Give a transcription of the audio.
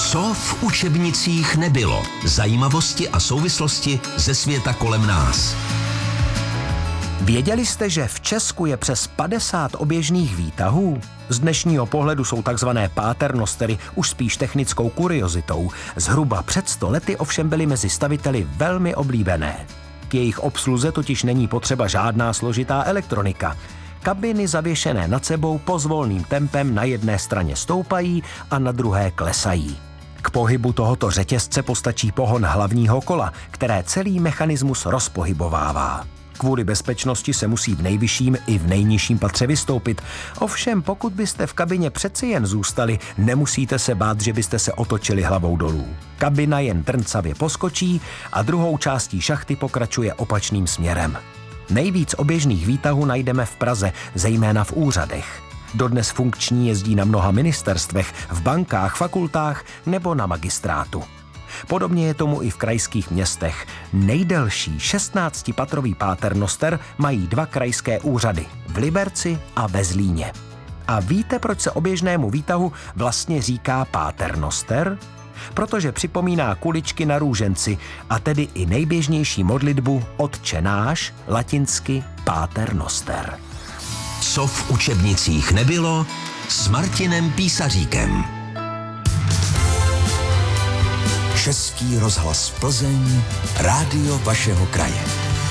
Co v učebnicích nebylo? Zajímavosti a souvislosti ze světa kolem nás. Věděli jste, že v Česku je přes 50 oběžných výtahů? Z dnešního pohledu jsou takzvané paternostery už spíš technickou kuriozitou. Zhruba před 100 lety ovšem byly mezi staviteli velmi oblíbené. K jejich obsluze totiž není potřeba žádná složitá elektronika. Kabiny zavěšené nad sebou pozvolným tempem na jedné straně stoupají a na druhé klesají. K pohybu tohoto řetězce postačí pohon hlavního kola, které celý mechanismus rozpohybovává. Kvůli bezpečnosti se musí v nejvyšším i v nejnižším patře vystoupit. Ovšem, pokud byste v kabině přeci jen zůstali, nemusíte se bát, že byste se otočili hlavou dolů. Kabina jen trncavě poskočí a druhou částí šachty pokračuje opačným směrem. Nejvíc oběžných výtahů najdeme v Praze, zejména v úřadech. Dodnes funkční jezdí na mnoha ministerstvech, v bankách, fakultách nebo na magistrátu. Podobně je tomu i v krajských městech. Nejdelší 16patrový paternoster mají 2 krajské úřady, v Liberci a ve Zlíně. A víte, proč se oběžnému výtahu vlastně říká paternoster? Protože připomíná kuličky na růženci, a tedy i nejběžnější modlitbu Otče náš, latinsky paternoster. Co v učebnicích nebylo? S Martinem Písaříkem. Český rozhlas Plzeň, rádio vašeho kraje.